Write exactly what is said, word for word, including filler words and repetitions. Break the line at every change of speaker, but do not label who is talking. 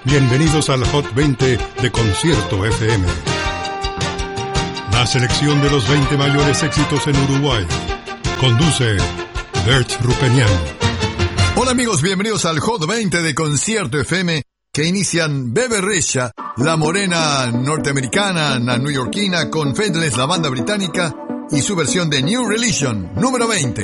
Bienvenidos al Hot veinte de Concierto F M. La selección de los veinte mayores éxitos en Uruguay. Conduce Bert Rupenian.
Hola amigos, bienvenidos al Hot veinte de Concierto F M, que inician Bebe Rexha, la morena norteamericana, la neoyorquina, con Faithless, la banda británica, y su versión de New Religion, número veinte.